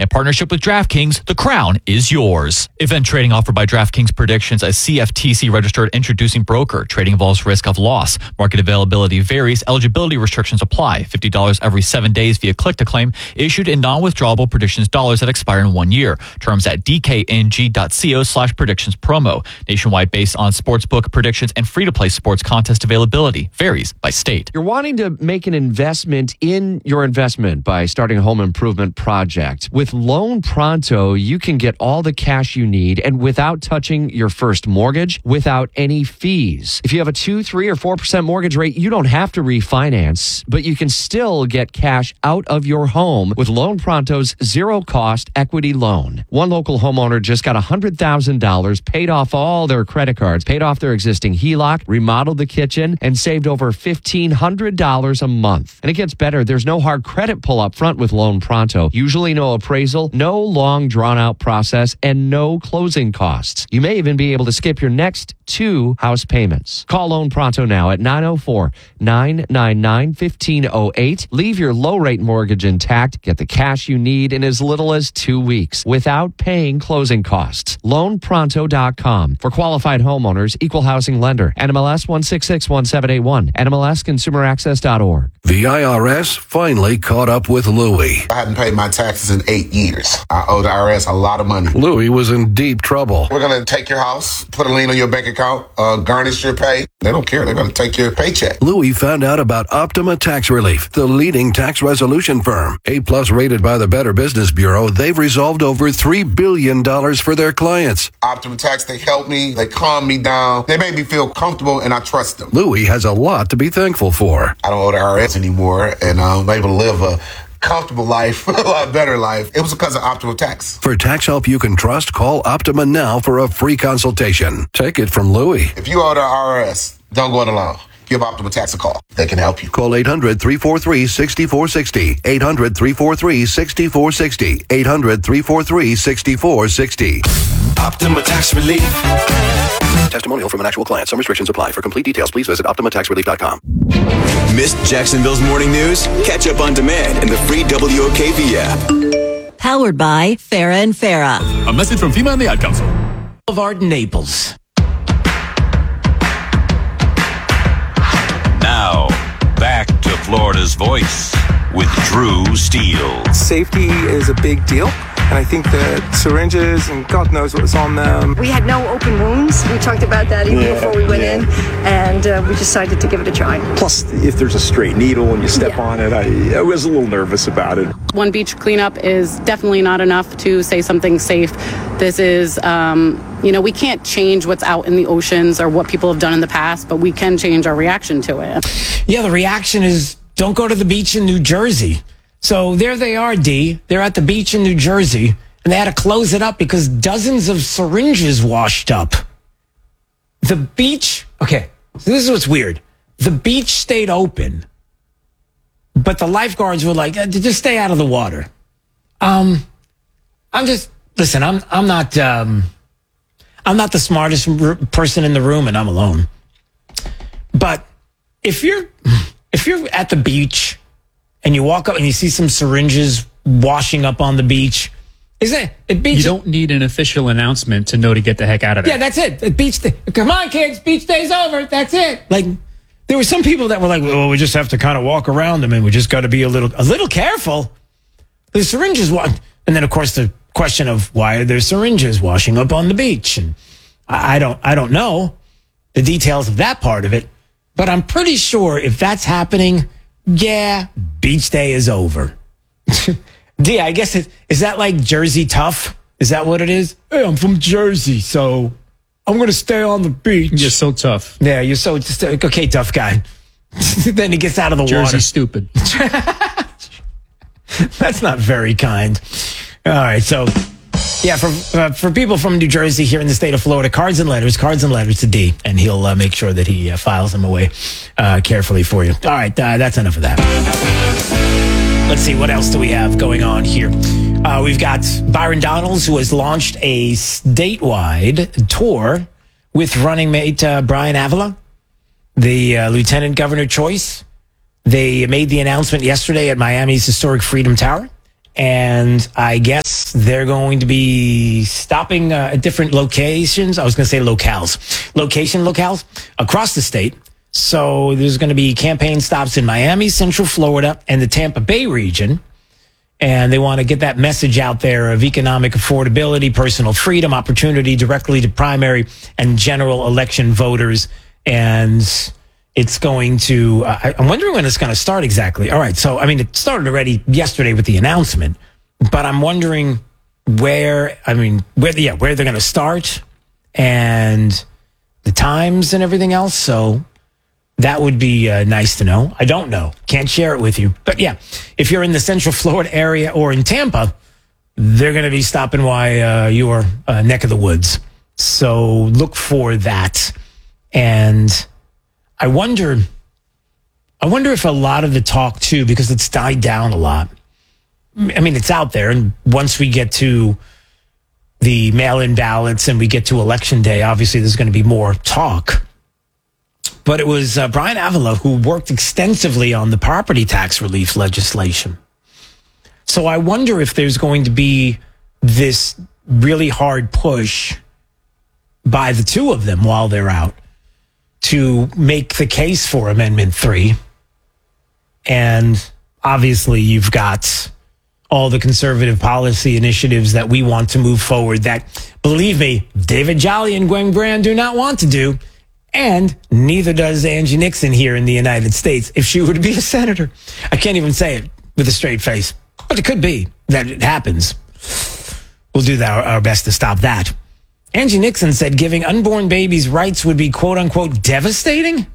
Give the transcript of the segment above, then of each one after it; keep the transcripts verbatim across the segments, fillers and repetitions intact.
In partnership with DraftKings, the crown is yours. Event trading offered by DraftKings Predictions, a C F T C-registered introducing broker. Trading involves risk of loss. Market availability varies. Eligibility restrictions apply. fifty dollars every seven days via click-to-claim. Issued in non-withdrawable predictions dollars that expire in one year. Terms at dkng.co slash predictions promo. Nationwide based on sportsbook predictions and free-to-play sports contest availability. Varies by state. You're wanting to make an investment in your investment by starting a home improvement project. With Loan Pronto, you can get all the cash you need and without touching your first mortgage, without any fees. If you have a two, three, or four percent mortgage rate, you don't have to refinance, but you can still get cash out of your home with Loan Pronto's zero-cost equity loan. One local homeowner just got one hundred thousand dollars, paid off all their credit cards, paid off their existing H E L O C, remodeled the kitchen, and saved over fifteen hundred dollars a month. And it gets better. There's no hard credit pull up front with Loan Pronto. Usually no appraisal, no long drawn-out process, and no closing costs. You may even be able to skip your next two house payments. Call Loan Pronto now at nine oh four, nine nine nine, one five oh eight. Leave your low-rate mortgage intact. Get the cash you need in as little as two weeks without paying closing costs. loan pronto dot com. For qualified homeowners, equal housing lender. N M L S one six six one seven eight one. N M L S consumer access dot org. The I R S finally caught up with Louie. I hadn't paid my taxes in eight years. I owe the I R S a lot of money. Louie was in deep trouble. We're going to take your house, put a lien on your bank account, uh, garnish your pay. They don't care. They're going to take your paycheck. Louie found out about Optima Tax Relief, the leading tax resolution firm. A-plus rated by the Better Business Bureau, they've resolved over three billion dollars for their clients. Optima Tax, they helped me. They calmed me down. They made me feel comfortable, and I trust them. Louie has a lot to be thankful for. I don't owe the I R S anymore, and I'm able to live a comfortable life, a lot better life. It was because of Optima Tax. For tax help you can trust, call Optima now for a free consultation. Take it from Louie. If you owe the I R S, don't go it alone. Give Optima Tax a call. They can help you. Call eight hundred, three four three, six four six zero. eight hundred, three four three, six four six zero. eight hundred, three four three, six four six zero. Optima Tax Relief. Testimonial from an actual client. Some restrictions apply. For complete details, please visit optima tax relief dot com. Missed Jacksonville's morning news? Catch up on demand in the free W O K V app. Powered by Farah and Farah. A message from FEMA and the Ad Council. Boulevard, Naples. Now, back to Florida's Voice with Drew Steele. Safety is a big deal. And I think that syringes and God knows what was on them. We had no open wounds. We talked about that even yeah, before we went yeah. in. And uh, we decided to give it a try. Plus, if there's a straight needle and you step yeah. on it, I, I was a little nervous about it. One beach cleanup is definitely not enough to say something's safe. This is, um, you know, we can't change what's out in the oceans or what people have done in the past, but we can change our reaction to it. Yeah, the reaction is don't go to the beach in New Jersey. So there they are, D. They're at the beach in New Jersey, and they had to close it up because dozens of syringes washed up. The beach, okay, so this is what's weird. The beach stayed open, but the lifeguards were like, just stay out of the water. Um, I'm just, listen, I'm I'm not, um, I'm not the smartest r- person in the room, and I'm alone. But if you're, if you're at the beach, and you walk up and you see some syringes washing up on the beach, isn't it? It beach. You don't need an official announcement to know to get the heck out of there. Yeah, that's it. The beach day. Come on, kids. Beach day's over. That's it. Like, there were some people that were like, well, we just have to kind of walk around them and we just got to be a little, a little careful. The syringes, and then of course the question of why are there syringes washing up on the beach? And I don't, I don't know the details of that part of it, but I'm pretty sure if that's happening, yeah, beach day is over. D, I guess it, is that like Jersey tough? Is that what it is? Hey, I'm from Jersey, so I'm going to stay on the beach. You're so tough. Yeah, you're so, just, okay, tough guy. Then he gets out of the Jersey water. Jersey stupid. That's not very kind. All right, so, yeah, for uh, for people from New Jersey here in the state of Florida, cards and letters, cards and letters to D, and he'll uh, make sure that he uh, files them away uh, carefully for you. All right, uh, that's enough of that. Let's see, what else do we have going on here? Uh, we've got Byron Donalds, who has launched a statewide tour with running mate uh, Brian Avila, the uh, lieutenant governor choice. They made the announcement yesterday at Miami's historic Freedom Tower, and I guess they're going to be stopping uh, at different locations. I was going to say locales, location locales across the state. So there's going to be campaign stops in Miami, Central Florida, and the Tampa Bay region. And they want to get that message out there of economic affordability, personal freedom, opportunity directly to primary and general election voters. And it's going to, uh, I'm wondering when it's going to start exactly. All right. So, I mean, it started already yesterday with the announcement, but I'm wondering where, I mean, where, yeah, where they're going to start and the times and everything else. So that would be uh, nice to know. I don't know. Can't share it with you. But yeah, if you're in the Central Florida area or in Tampa, they're going to be stopping by uh, your uh, neck of the woods. So look for that. And I wonder, I wonder if a lot of the talk too, because it's died down a lot. I mean, it's out there. And once we get to the mail-in ballots and we get to election day, obviously there's going to be more talk. But it was uh, Brian Avila who worked extensively on the property tax relief legislation. So I wonder if there's going to be this really hard push by the two of them while they're out to make the case for Amendment three. And obviously you've got all the conservative policy initiatives that we want to move forward that, believe me, David Jolly and Gwen Brand do not want to do. And neither does Angie Nixon here in the United States if she were to be a senator. I can't even say it with a straight face, but it could be that it happens. We'll do our, our best to stop that. Angie Nixon said giving unborn babies rights would be quote unquote devastating.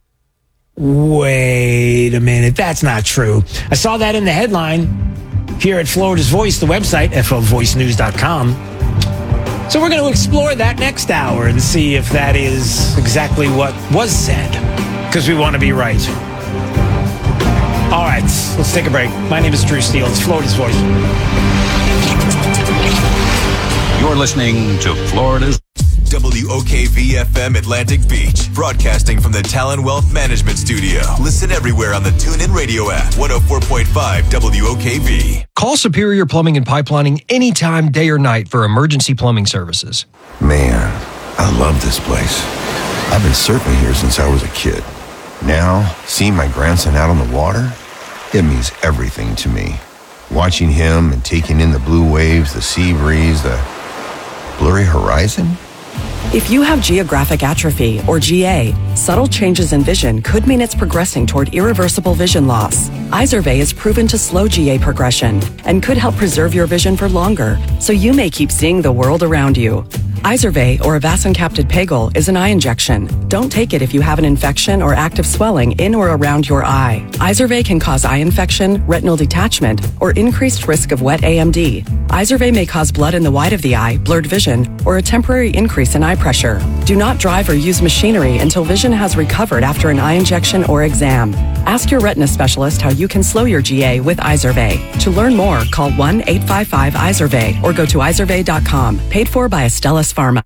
Wait a minute. That's not true. I saw that in the headline here at Florida's Voice, the website, F L voice news dot com. So we're going to explore that next hour and see if that is exactly what was said, because we want to be right. All right, let's take a break. My name is Drew Steele. It's Florida's Voice. You're listening to Florida's W O K V F M Atlantic Beach, broadcasting from the Talon Wealth Management Studio. Listen everywhere on the TuneIn Radio app. one oh four point five W O K V. Call Superior Plumbing and Pipelining anytime, day or night, for emergency plumbing services. Man, I love this place. I've been surfing here since I was a kid. Now, seeing my grandson out on the water, it means everything to me. Watching him and taking in the blue waves, the sea breeze, the blurry horizon. If you have geographic atrophy, or G A, subtle changes in vision could mean it's progressing toward irreversible vision loss. Izervay is proven to slow G A progression and could help preserve your vision for longer, so you may keep seeing the world around you. Izervay, or avacincaptad pegol, is an eye injection. Don't take it if you have an infection or active swelling in or around your eye. Izervay can cause eye infection, retinal detachment, or increased risk of wet A M D. Izervay may cause blood in the white of the eye, blurred vision, or a temporary increase in eye pressure. Do not drive or use machinery until vision has recovered after an eye injection or exam. Ask your retina specialist how you can slow your G A with Izervay. To learn more, call one eight five five Izervay or go to izervay dot com. Paid for by Astellas Pharma.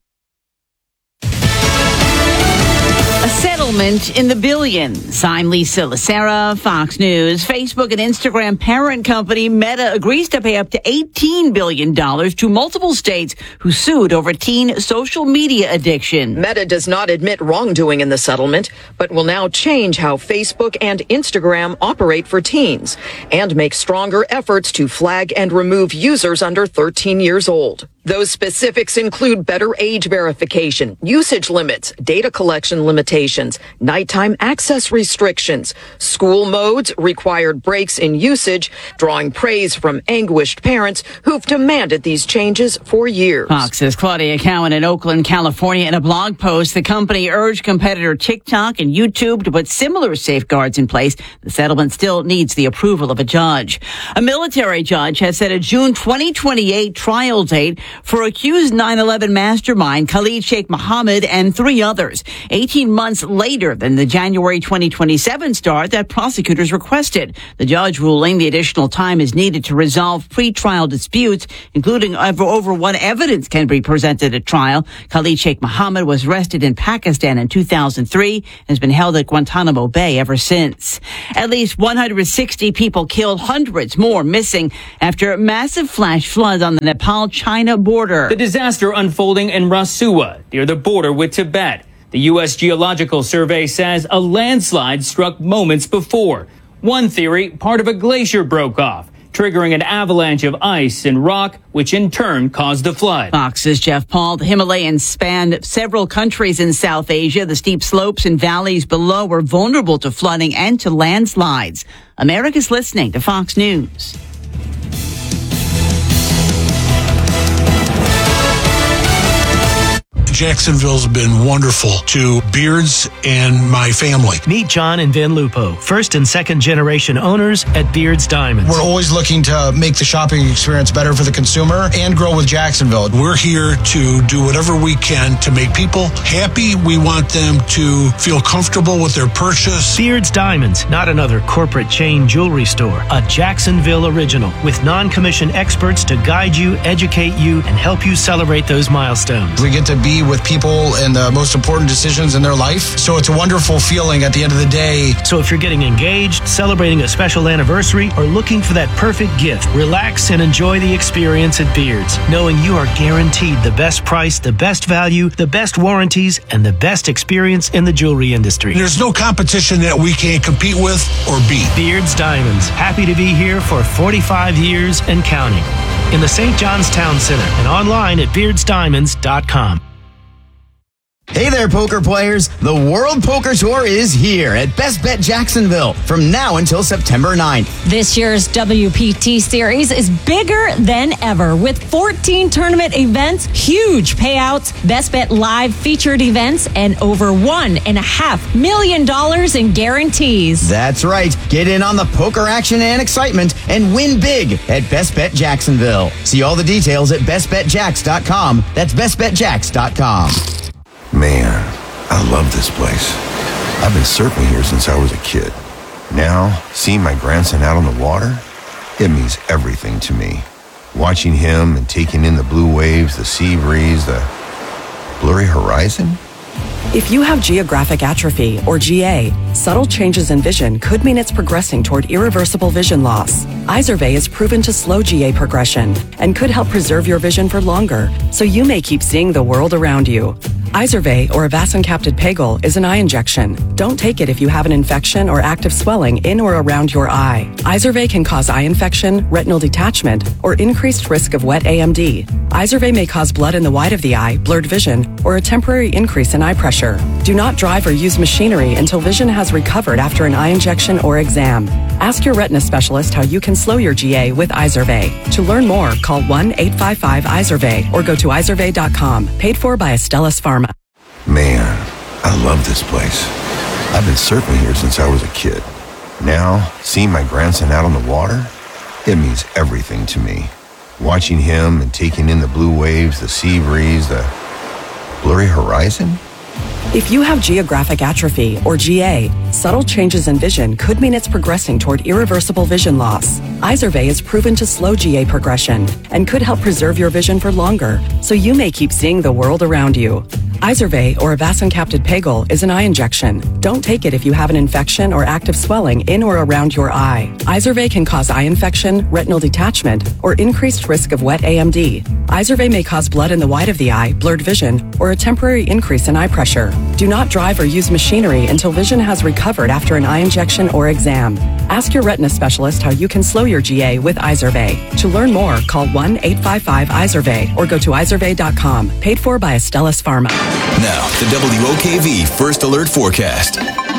A settlement in the billions. I'm Lisa Lacera, Fox News. Facebook and Instagram parent company Meta agrees to pay up to eighteen billion dollars to multiple states who sued over teen social media addiction. Meta does not admit wrongdoing in the settlement, but will now change how Facebook and Instagram operate for teens and make stronger efforts to flag and remove users under thirteen years old. Those specifics include better age verification, usage limits, data collection limitations, nighttime access restrictions, school modes, required breaks in usage, drawing praise from anguished parents who've demanded these changes for years. Fox's Claudia Cowan in Oakland, California. In a blog post, the company urged competitor TikTok and YouTube to put similar safeguards in place. The settlement still needs the approval of a judge. A military judge has set a June twenty twenty-eight trial date for accused nine eleven mastermind Khalid Sheikh Mohammed and three others, eighteen months later than the January twenty twenty-seven start that prosecutors requested. The judge ruling the additional time is needed to resolve pretrial disputes, including over, over what evidence can be presented at trial. Khalid Sheikh Mohammed was arrested in Pakistan in two thousand three and has been held at Guantanamo Bay ever since. At least one hundred sixty people killed, hundreds more missing after massive flash floods on the Nepal-China border. The disaster unfolding in Rasua, near the border with Tibet. The U S Geological Survey says a landslide struck moments before. One theory, part of a glacier broke off, triggering an avalanche of ice and rock, which in turn caused the flood. Fox's Jeff Paul. The Himalayas spanned several countries in South Asia. The steep slopes and valleys below were vulnerable to flooding and to landslides. America's listening to Fox News. Jacksonville's been wonderful to Beards and my family. Meet John and Vin Lupo, first and second generation owners at Beards Diamonds. We're always looking to make the shopping experience better for the consumer and grow with Jacksonville. We're here to do whatever we can to make people happy. We want them to feel comfortable with their purchase. Beards Diamonds, not another corporate chain jewelry store. A Jacksonville original with non-commissioned experts to guide you, educate you, and help you celebrate those milestones. We get to be with people in the most important decisions in their life. So it's a wonderful feeling at the end of the day. So if you're getting engaged, celebrating a special anniversary, or looking for that perfect gift, relax and enjoy the experience at Beards, knowing you are guaranteed the best price, the best value, the best warranties, and the best experience in the jewelry industry. There's no competition that we can't compete with or beat. Beards Diamonds, happy to be here for forty-five years and counting. In the Saint John's Town Center and online at beards diamonds dot com. Hey there, poker players. The World Poker Tour is here at Best Bet Jacksonville from now until September ninth. This year's W P T Series is bigger than ever with fourteen tournament events, huge payouts, Best Bet Live featured events, and over one and a half million dollars in guarantees. That's right. Get in on the poker action and excitement and win big at Best Bet Jacksonville. See all the details at best bet jacks dot com. That's best bet jacks dot com. Man, I love this place. I've been surfing here since I was a kid. Now, seeing my grandson out on the water, it means everything to me. Watching him and taking in the blue waves, the sea breeze, the blurry horizon. If you have geographic atrophy, or G A, subtle changes in vision could mean it's progressing toward irreversible vision loss. Izervay is proven to slow G A progression and could help preserve your vision for longer, so you may keep seeing the world around you. Izervay, or avacincaptad pegol, is an eye injection. Don't take it if you have an infection or active swelling in or around your eye. Izervay can cause eye infection, retinal detachment, or increased risk of wet A M D. Izervay may cause blood in the white of the eye, blurred vision, or a temporary increase in eye pressure. Do not drive or use machinery until vision has recovered after an eye injection or exam. Ask your retina specialist how you can slow your G A with Izervay. To learn more, call one eight five five Izervay or go to izervay dot com. Paid for by Astellas Pharma. Man, I love this place. I've been surfing here since I was a kid. Now, seeing my grandson out on the water, it means everything to me. Watching him and taking in the blue waves, the sea breeze, the blurry horizon. If you have geographic atrophy, or G A, subtle changes in vision could mean it's progressing toward irreversible vision loss. Izervay is proven to slow G A progression and could help preserve your vision for longer, so you may keep seeing the world around you. Izervay, or avacincaptad pegol, is an eye injection. Don't take it if you have an infection or active swelling in or around your eye. Izervay can cause eye infection, retinal detachment, or increased risk of wet A M D. Izervay may cause blood in the white of the eye, blurred vision, or a temporary increase in eye pressure. Do not drive or use machinery until vision has recovered after an eye injection or exam. Ask your retina specialist how you can slow your G A with Izervay. To learn more, call one eight five five Izervay or go to izervay dot com. Paid for by Astellas Pharma. Now, the W O K V First Alert Forecast.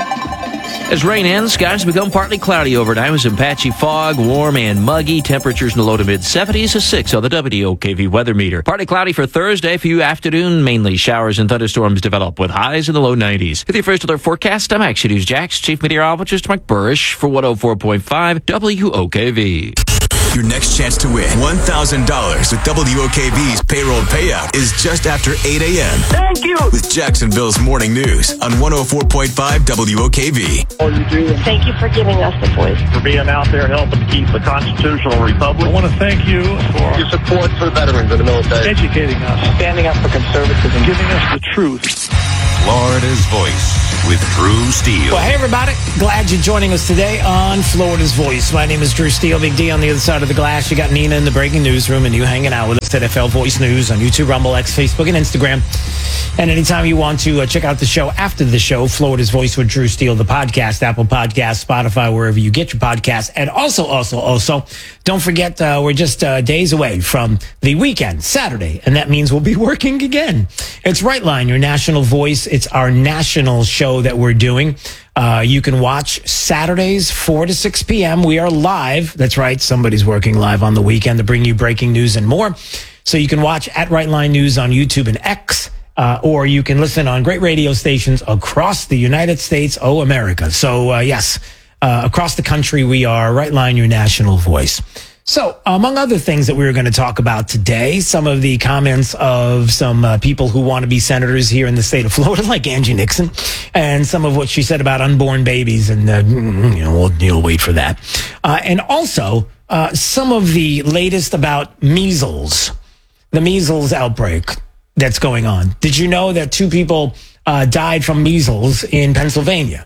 As rain ends, skies become partly cloudy overnight with some patchy fog, warm and muggy. Temperatures in the low to mid seventies, a six on the W O K V weather meter. Partly cloudy for Thursday. For you afternoon, mainly showers and thunderstorms develop with highs in the low nineties. With your First Alert Forecast, I'm Action News Jax Chief Meteorologist Mike Burrish for one oh four point five W O K V. Your next chance to win one thousand dollars with W O K V's payroll payout is just after eight a.m. Thank you. With Jacksonville's Morning News on one oh four point five W O K V. Thank you for giving us the voice. For being out there helping to keep the constitutional republic. I want to thank you for your support for the veterans of the military. Educating us. Standing up for conservatism. Giving us the truth. Florida's Voice with Drew Steele. Well, hey, everybody. Glad you're joining us today on Florida's Voice. My name is Drew Steele. Big D on the other side of the glass. You got Nina in the breaking newsroom and you hanging out with us at F L Voice News on YouTube, Rumble, X, Facebook, and Instagram. And anytime you want to uh, check out the show after the show, Florida's Voice with Drew Steele, the podcast, Apple Podcasts, Spotify, wherever you get your podcasts. And also, also, also, don't forget, uh, we're just uh, days away from the weekend, Saturday, and that means we'll be working again. It's Right Line, your national voice. It's our national show that we're doing. Uh, you can watch Saturdays, four to six p.m. We are live. That's right. Somebody's working live on the weekend to bring you breaking news and more. So you can watch at Right Line News on YouTube and X, uh, or you can listen on great radio stations across the United States, oh, America. So, uh, yes, uh, across the country, we are Right Line, your national voice. So, among other things that we were going to talk about today, some of the comments of some uh, people who want to be senators here in the state of Florida, like Angie Nixon, and some of what she said about unborn babies, and uh, you know, we'll, you'll wait for that. Uh, and also, uh, some of the latest about measles, the measles outbreak that's going on. Did you know that two people uh, died from measles in Pennsylvania?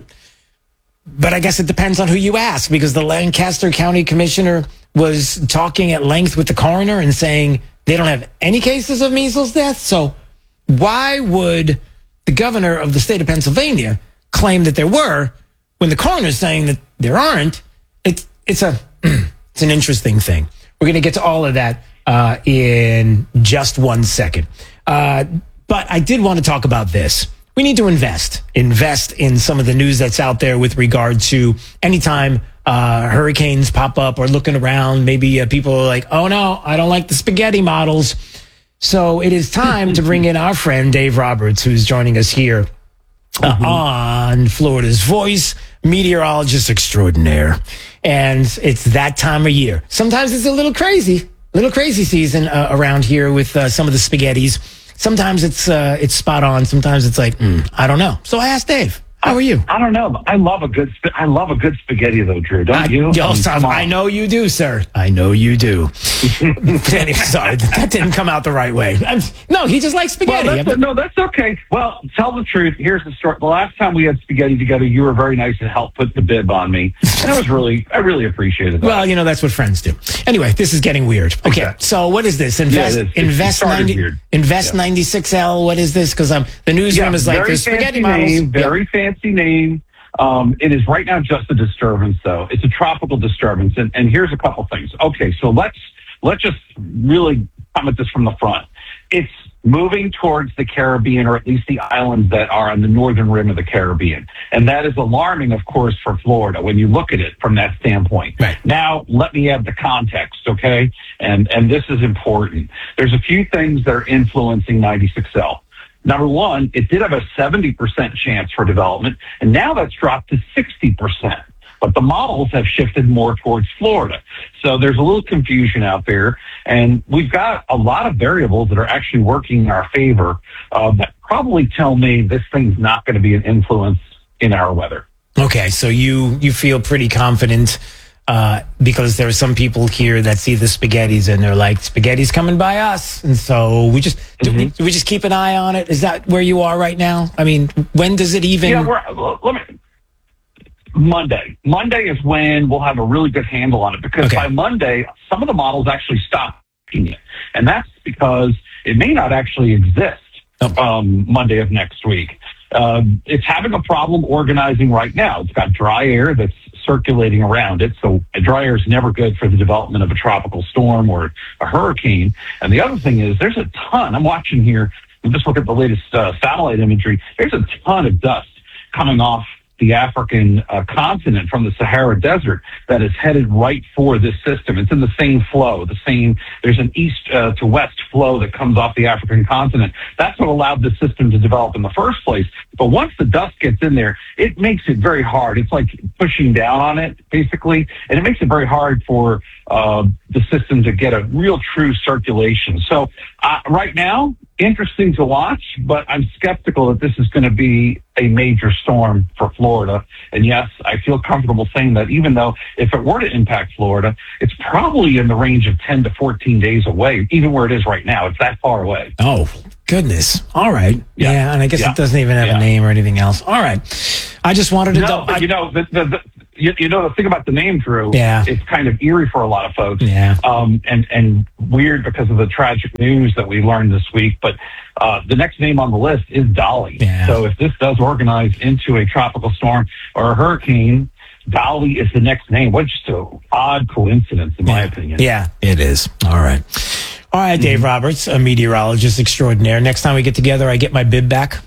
But I guess it depends on who you ask, because the Lancaster County Commissioner was talking at length with the coroner and saying they don't have any cases of measles deaths. So why would the governor of the state of Pennsylvania claim that there were when the coroner is saying that there aren't? It's it's a it's an interesting thing. We're going to get to all of that uh, in just one second. Uh, but I did want to talk about this. We need to invest, invest in some of the news that's out there with regard to anytime uh, hurricanes pop up or looking around. Maybe uh, people are like, oh, no, I don't like the spaghetti models. So it is time to bring in our friend Dave Roberts, who's joining us here uh, mm-hmm. on Florida's Voice, meteorologist extraordinaire. And it's that time of year. Sometimes it's a little crazy, a little crazy season uh, around here with uh, some of the spaghettis. Sometimes it's uh, it's spot on. Sometimes it's like, mm, I don't know. So I asked Dave, how are you? I don't know. I love a good sp- I love a good spaghetti, though, Drew. Don't I, you? Yo, I, mean, I know you do, sir. I know you do. Anyway, sorry, that didn't come out the right way. I'm, no, he just likes spaghetti. Well, that's, no, that's okay. Well, tell the truth. Here's the story. The last time we had spaghetti together, you were very nice and helped put the bib on me. And I was really, I really appreciated that. Well, you know, that's what friends do. Anyway, this is getting weird. Okay, okay. So what is this? Invest, yeah, it is. invest, ninety, weird. invest yeah. ninety-six L. What is this? Because I'm the newsroom yeah, is like there's spaghetti models. Name, very yeah. fancy name. Um, it is right now just a disturbance, though. It's a tropical disturbance, and, and here's a couple things. Okay, so let's let's just really come at this from the front. It's moving towards the Caribbean, or at least the islands that are on the northern rim of the Caribbean, and that is alarming, of course, for Florida when you look at it from that standpoint. Right. Now, let me add the context, okay? And and this is important. There's a few things that are influencing ninety-six L. Number one, it did have a seventy percent chance for development, and now that's dropped to sixty percent. But the models have shifted more towards Florida. So there's a little confusion out there, and we've got a lot of variables that are actually working in our favor uh, that probably tell me this thing's not going to be an influence in our weather. Okay, so you, you feel pretty confident Uh, because there are some people here that see the spaghettis and they're like, spaghetti's coming by us. And so we just, mm-hmm. do, we, do we just keep an eye on it? Is that where you are right now? I mean, when does it even? Yeah, we're, let me, Monday. Monday is when we'll have a really good handle on it, because okay. by Monday, some of the models actually stop it. And that's because it may not actually exist oh. um, Monday of next week. Uh, it's having a problem organizing right now. It's got dry air that's circulating around it. So a dry air is never good for the development of a tropical storm or a hurricane. And the other thing is there's a ton. I'm watching here. I'm just looking at the latest uh, satellite imagery. There's a ton of dust coming off the African uh, continent from the Sahara Desert that is headed right for this system. It's in the same flow, the same, there's an east uh, to west flow that comes off the African continent. That's what allowed the system to develop in the first place. But once the dust gets in there, it makes it very hard. It's like pushing down on it, basically, and it makes it very hard for uh, the system to get a real true circulation. So uh, right now, interesting to watch, but I'm skeptical that this is going to be a major storm for Florida. And yes, I feel comfortable saying that even though if it were to impact Florida, it's probably in the range of ten to fourteen days away, even where it is right now. It's that far away. Oh, goodness. All right. Yeah, yeah and I guess yeah. it doesn't even have yeah. a name or anything else. All right. I just wanted to... No, do- but I- you know, the, the, the, you, you know, the thing about the name, Drew, Yeah. it's kind of eerie for a lot of folks. Yeah. Um, and, and weird because of the tragic news that we learned this week. But uh, the next name on the list is Dolly. Yeah. So if this does organize into a tropical storm or a hurricane, Dolly is the next name. What just an odd coincidence, in my opinion. Yeah, it is. All right. All right, Dave Roberts, a meteorologist extraordinaire. Next time we get together, I get my bib back.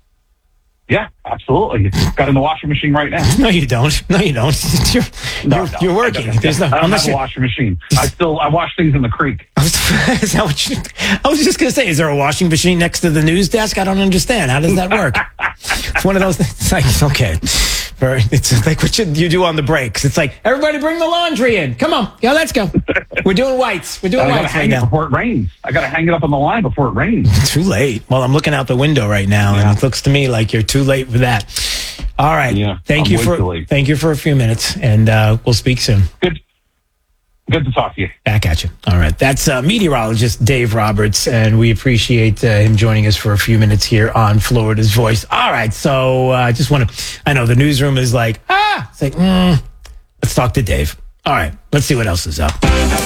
Yeah, absolutely. It's got in the washing machine right now. No, you don't. No, you don't. You're, No, you're, no, you're I working. don't, There's no, I don't unless have a you're- washing machine. I still I wash things in the creek. Is that what you, I was just going to say, is there a washing machine next to the news desk? I don't understand. How does that work? It's one of those things. It's like, okay. Very- It's like what you, you do on the breaks. It's like, everybody bring the laundry in. Come on. Yeah, let's go. We're doing whites. We're doing I gotta whites hang right it now. before it rains. I got to hang it up on the line before it rains. Too late. Well, I'm looking out the window right now, and it looks to me like you're too late for that. All right. Yeah, thank I'm you way for too late. thank you for a few minutes, and uh, we'll speak soon. Good. Good to talk to you. Back at you. All right. That's uh, meteorologist Dave Roberts, and we appreciate uh, him joining us for a few minutes here on Florida's Voice. All right. So I uh, just want to, I know the newsroom is like, ah, it's like, mm, let's talk to Dave. All right. Let's see what else is up.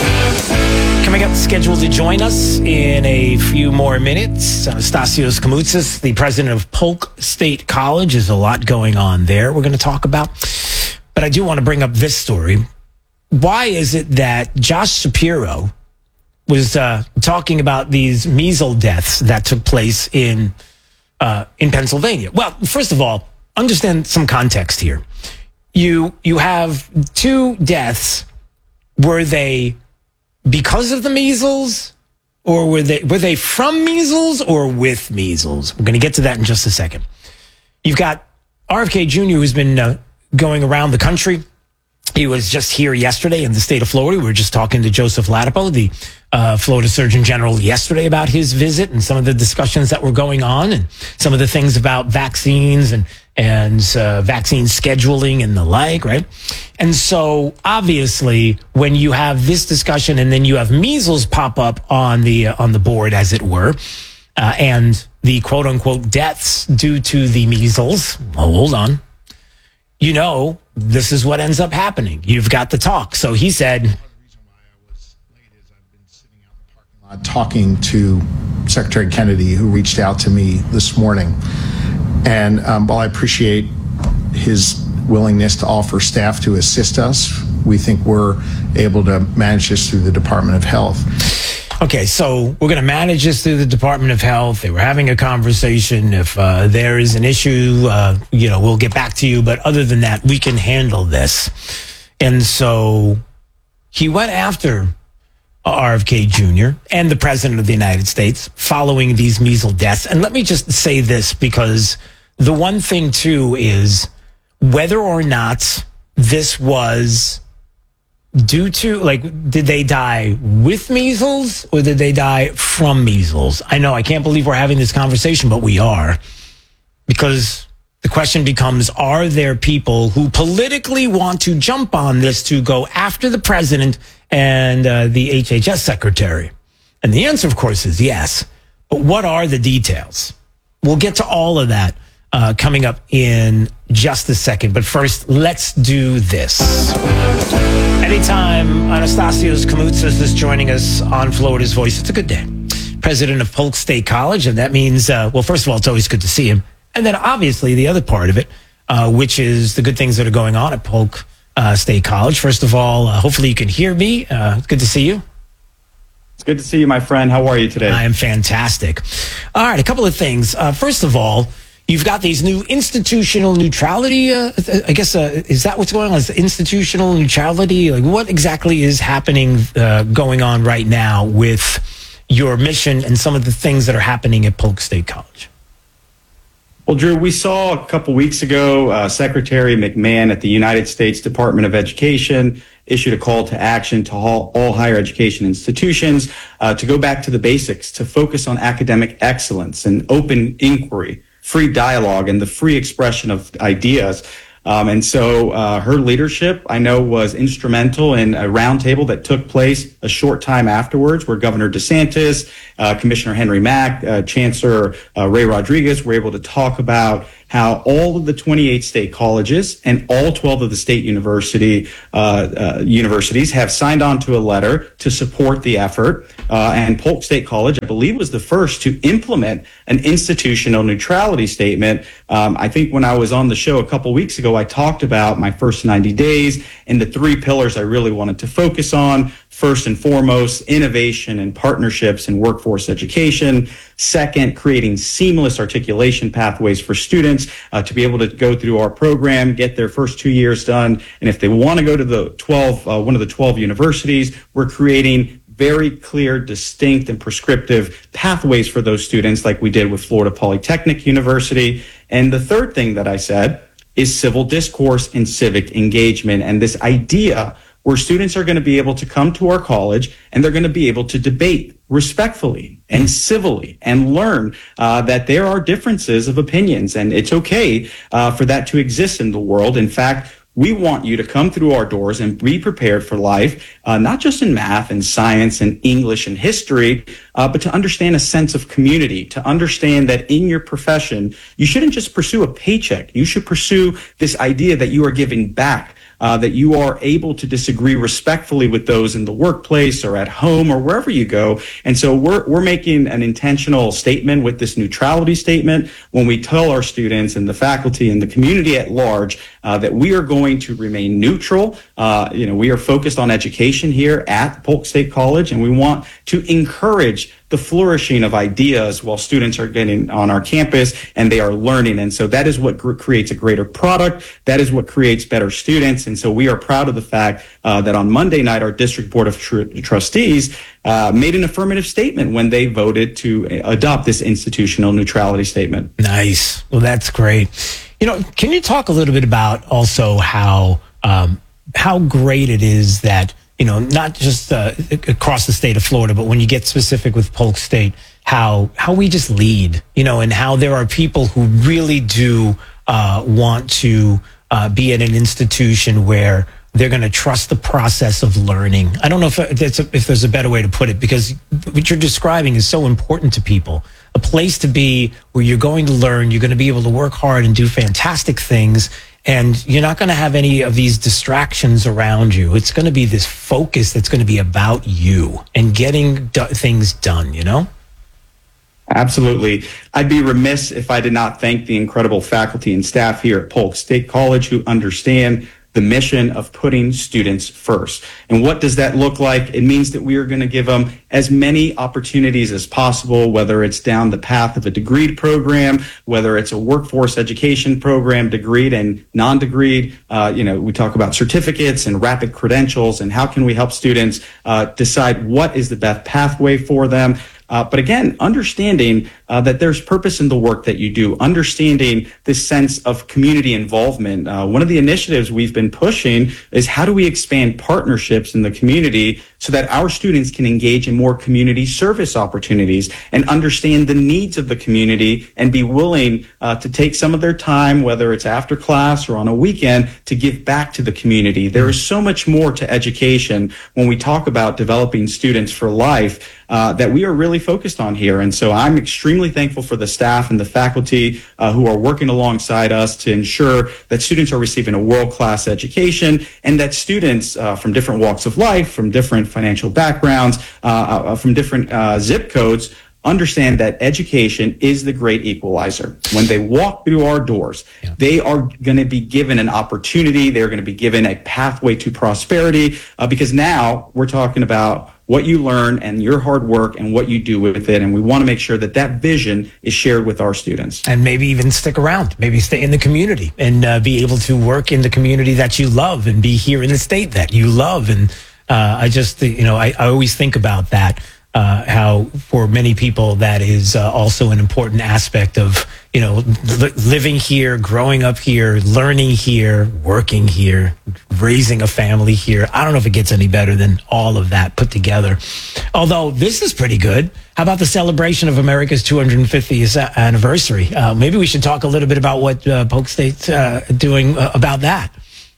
Coming up, scheduled to join us in a few more minutes, Anastasios Kamoutsas, the president of Polk State College. There's a lot going on there we're going to talk about. But I do want to bring up this story. Why is it that Josh Shapiro was uh, talking about these measles deaths that took place in uh, in Pennsylvania? Well, first of all, understand some context here. You you have two deaths. Were they because of the measles, or were they were they from measles or with measles? We're going to get to that in just a second. You've got R F K Junior who's been uh, going around the country. He was just here yesterday in the state of Florida. We were just talking to Joseph Ladapo, the uh, Florida Surgeon General, yesterday about his visit and some of the discussions that were going on and some of the things about vaccines and and uh, vaccine scheduling and the like, right? And so obviously when you have this discussion and then you have measles pop up on the uh, on the board, as it were, uh, and the quote unquote deaths due to the measles, well, hold on. You know, this is what ends up happening. You've got the talk. So he said, uh, talking to Secretary Kennedy, who reached out to me this morning. And um, while I appreciate his willingness to offer staff to assist us, we think we're able to manage this through the Department of Health. Okay, so we're going to manage this through the Department of Health. They were having a conversation. If uh, there is an issue, uh, you know, we'll get back to you. But other than that, we can handle this. And so he went after R F K Junior and the President of the United States following these measles deaths. And let me just say this, because the one thing, too, is whether or not this was due to, like, did they die with measles or did they die from measles? I know, I can't believe we're having this conversation, but we are. Because the question becomes, are there people who politically want to jump on this to go after the president and uh, the H H S secretary? And the answer, of course, is yes. But what are the details? We'll get to all of that uh, coming up in just a second. But first, let's do this. Anytime Anastasios Kamoutsas is joining us on Florida's Voice, it's a good day. President of Polk State College, and that means, uh, well, first of all, it's always good to see him. And then obviously the other part of it, uh, which is the good things that are going on at Polk uh, State College. First of all, uh, hopefully you can hear me. Uh, it's good to see you. It's good to see you, my friend. How are you today? I am fantastic. All right, a couple of things. Uh, first of all, you've got these new institutional neutrality. Uh, I guess uh, is that what's going on? Is institutional neutrality? Like, what exactly is happening, uh, going on right now with your mission and some of the things that are happening at Polk State College? Well, Drew, we saw a couple weeks ago uh, Secretary McMahon at the United States Department of Education issued a call to action to all, all higher education institutions uh, to go back to the basics, to focus on academic excellence and open inquiry, free dialogue, and the free expression of ideas. Um, and so uh, her leadership, I know, was instrumental in a roundtable that took place a short time afterwards, where Governor DeSantis, uh, Commissioner Henry Mack, uh, Chancellor uh, Ray Rodriguez were able to talk about how all of the twenty-eight state colleges and all twelve of the state university uh, uh, universities have signed on to a letter to support the effort. Uh, and Polk State College, I believe, was the first to implement an institutional neutrality statement. Um, I think when I was on the show a couple weeks ago, I talked about my first ninety days and the three pillars I really wanted to focus on. First and foremost, innovation and partnerships in workforce education. Second, creating seamless articulation pathways for students uh, to be able to go through our program, get their first two years done. And if they want to go to the twelve, uh, one of the twelve universities, we're creating very clear, distinct, and prescriptive pathways for those students, like we did with Florida Polytechnic University. And the third thing that I said is civil discourse and civic engagement, and this idea where students are going to be able to come to our college and they're going to be able to debate respectfully and civilly and learn uh, that there are differences of opinions, and it's okay uh, for that to exist in the world. In fact, we want you to come through our doors and be prepared for life, uh, not just in math and science and English and history, uh, but to understand a sense of community, to understand that in your profession, you shouldn't just pursue a paycheck. You should pursue this idea that you are giving back, uh, that you are able to disagree respectfully with those in the workplace or at home or wherever you go. And so we're, we're making an intentional statement with this neutrality statement when we tell our students and the faculty and the community at large uh, that we are going to remain neutral. Uh, you know, we are focused on education here at Polk State College, and we want to encourage the flourishing of ideas while students are getting on our campus and they are learning. And so that is what gr- creates a greater product. That is what creates better students. And so we are proud of the fact uh, that on Monday night, our District Board of Tr- Trustees uh, made an affirmative statement when they voted to adopt this institutional neutrality statement. Nice. Well, that's great. You know, can you talk a little bit about also how um, how great it is that, you know, not just uh, across the state of Florida, but when you get specific with Polk State, how how we just lead, you know, and how there are people who really do uh, want to uh, be at an institution where they're going to trust the process of learning. I don't know if that's a, if there's a better way to put it, because what you're describing is so important to people. A place to be where you're going to learn, you're going to be able to work hard and do fantastic things, and you're not going to have any of these distractions around you. It's going to be this focus that's going to be about you and getting do- things done, you know? Absolutely. I'd be remiss if I did not thank the incredible faculty and staff here at Polk State College who understand the mission of putting students first. And what does that look like? It means that we are going to give them as many opportunities as possible, whether it's down the path of a degreed program, whether it's a workforce education program, degreed and non-degreed. Uh, you know, we talk about certificates and rapid credentials and how can we help students uh, decide what is the best pathway for them. Uh, but again, understanding uh, that there's purpose in the work that you do, understanding this sense of community involvement. Uh, one of the initiatives we've been pushing is how do we expand partnerships in the community so that our students can engage in more community service opportunities and understand the needs of the community and be willing uh, to take some of their time, whether it's after class or on a weekend, to give back to the community. There is so much more to education when we talk about developing students for life uh, that we are really focused on here. And so I'm extremely thankful for the staff and the faculty uh, who are working alongside us to ensure that students are receiving a world-class education and that students uh, from different walks of life, from different financial backgrounds, uh, uh, from different uh, zip codes understand that education is the great equalizer. When they walk through our doors, yeah. they are going to be given an opportunity. They're going to be given a pathway to prosperity uh, because now we're talking about what you learn and your hard work and what you do with it. And we want to make sure that that vision is shared with our students. And maybe even stick around, maybe stay in the community and uh, be able to work in the community that you love and be here in the state that you love. And uh, I just, you know, I, I always think about that. Uh, how for many people that is uh, also an important aspect of, you know, li- living here, growing up here, learning here, working here, raising a family here. I don't know if it gets any better than all of that put together. Although this is pretty good. How about the celebration of America's two hundred fiftieth anniversary? Uh, maybe we should talk a little bit about what uh, Polk State's uh, doing uh, about that.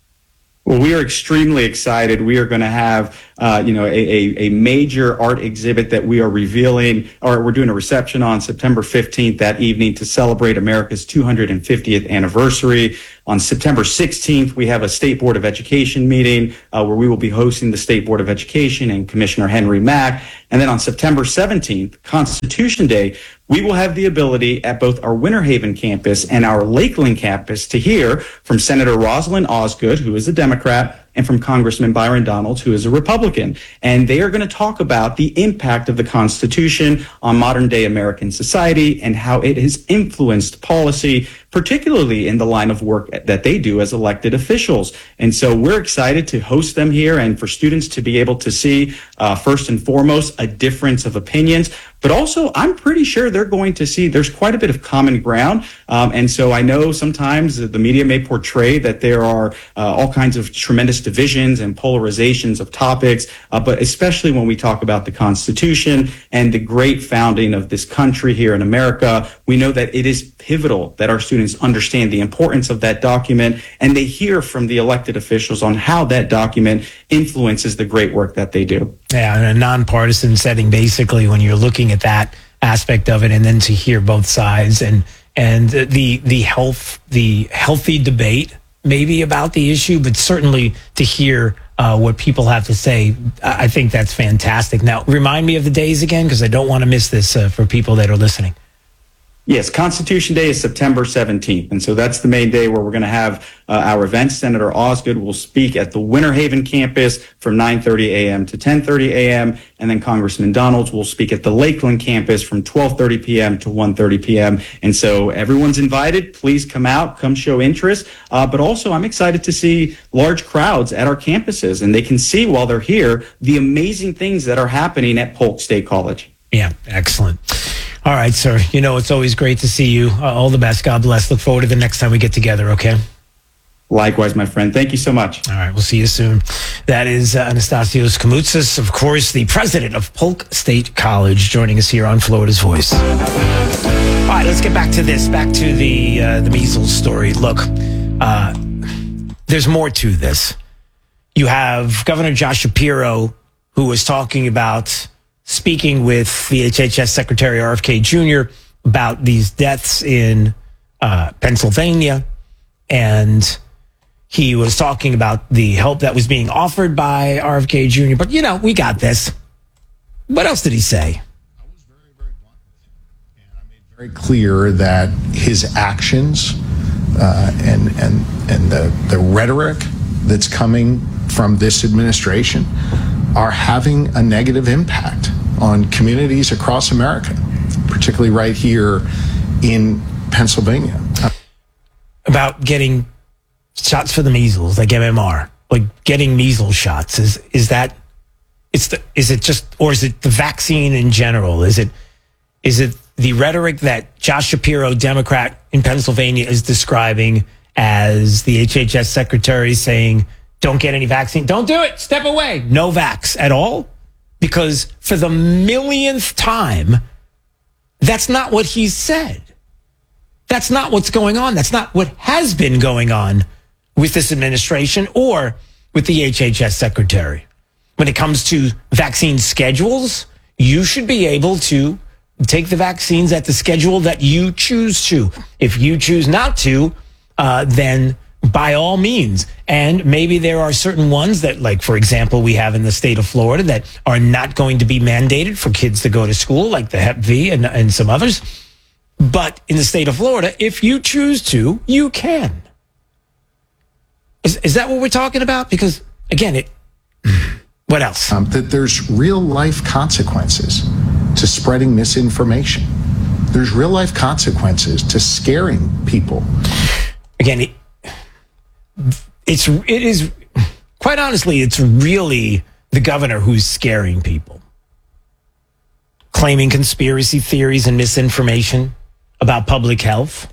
Well, we are extremely excited. We are going to have, uh, you know, a, a, a major art exhibit that we are revealing, or we're doing a reception on September fifteenth that evening to celebrate America's two hundred fiftieth anniversary. On September sixteenth, we have a State Board of Education meeting uh, where we will be hosting the State Board of Education and Commissioner Henry Mack. And then on September seventeenth, Constitution Day, we will have the ability at both our Winter Haven campus and our Lakeland campus to hear from Senator Rosalind Osgood, who is a Democrat, and from Congressman Byron Donalds, who is a Republican. And they are going to talk about the impact of the Constitution on modern-day American society and how it has influenced policy, particularly in the line of work that they do as elected officials. And so we're excited to host them here and for students to be able to see, uh, first and foremost, a difference of opinions. But also, I'm pretty sure they're going to see there's quite a bit of common ground. Um, and so I know sometimes the media may portray that there are uh, all kinds of tremendous divisions and polarizations of topics, uh, but especially when we talk about the Constitution and the great founding of this country here in America, we know that it is pivotal that our students understand the importance of that document and they hear from the elected officials on how that document influences the great work that they do. Yeah, in a nonpartisan setting, basically, when you're looking at that aspect of it, and then to hear both sides and and the the health the healthy debate maybe about the issue, but certainly to hear uh, what people have to say, I think that's fantastic. Now, remind me of the days again, because I don't want to miss this uh, for people that are listening. Yes, Constitution Day is September seventeenth, and so that's the main day where we're going to have uh, our event. Senator Osgood will speak at the Winter Haven campus from nine thirty a.m. to ten thirty a.m., and then Congressman Donalds will speak at the Lakeland campus from twelve thirty p.m. to one thirty p.m., and so everyone's invited. Please come out, come show interest, uh, but also I'm excited to see large crowds at our campuses, and they can see while they're here the amazing things that are happening at Polk State College. Yeah, excellent. All right, sir. You know, it's always great to see you. Uh, all the best. God bless. Look forward to the next time we get together, okay? Likewise, my friend. Thank you so much. All right, we'll see you soon. That is uh, Anastasios Kamoutsas, of course, the president of Polk State College, joining us here on Florida's Voice. All right, let's get back to this, back to the uh, the measles story. Look, uh, there's more to this. You have Governor Josh Shapiro, who was talking about speaking with the H H S Secretary R F K Junior about these deaths in uh, Pennsylvania. And he was talking about the help that was being offered by R F K Junior But, you know, we got this. What else did he say? I was very, very blunt with him. And I made very clear that his actions uh, and, and, and the, the rhetoric that's coming from this administration are having a negative impact on communities across America, particularly right here in Pennsylvania. About getting shots for the measles, like M M R, like getting measles shots. Is is that it's the is it just or is it the vaccine in general? Is it is it the rhetoric that Josh Shapiro, Democrat in Pennsylvania, is describing as the H H S secretary saying, don't get any vaccine. Don't do it. Step away. No vax at all. Because for the millionth time, that's not what he said. That's not what's going on. That's not what has been going on with this administration or with the H H S secretary. When it comes to vaccine schedules, you should be able to take the vaccines at the schedule that you choose to. If you choose not to, uh, then by all means. And maybe there are certain ones that, like, for example, we have in the state of Florida that are not going to be mandated for kids to go to school, like the Hep V and, and some others. But in the state of Florida, if you choose to, you can. Is, is that what we're talking about? Because, again, it. What else? Um, that there's real life consequences to spreading misinformation. There's real life consequences to scaring people. Again, it, it's it is quite honestly, it's really the governor who's scaring people, claiming conspiracy theories and misinformation about public health.